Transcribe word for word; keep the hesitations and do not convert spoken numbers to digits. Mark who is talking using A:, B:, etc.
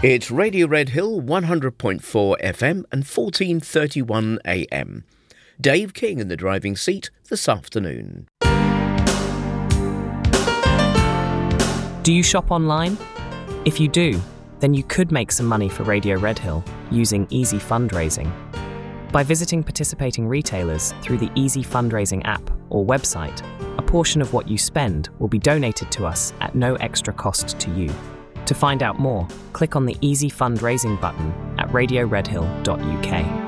A: It's Radio Red Hill one hundred point four F M and fourteen thirty-one A M. Dave King in the driving seat this afternoon.
B: Do you shop online? If you do, then you could make some money for Radio Red Hill using Easy Fundraising. By visiting participating retailers through the Easy Fundraising app or website, a portion of what you spend will be donated to us at no extra cost to you. To find out more, click on the Easy Fundraising button at radio red hill dot U K.